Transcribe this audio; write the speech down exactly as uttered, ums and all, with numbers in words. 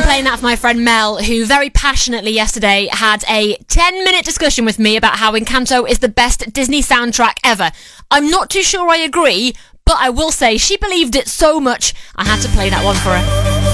playing that for my friend Mel, who very passionately yesterday had a ten minute discussion with me about how Encanto is the best Disney soundtrack ever. I'm not too sure I agree, but I will say she believed it so much I had to play that one for her.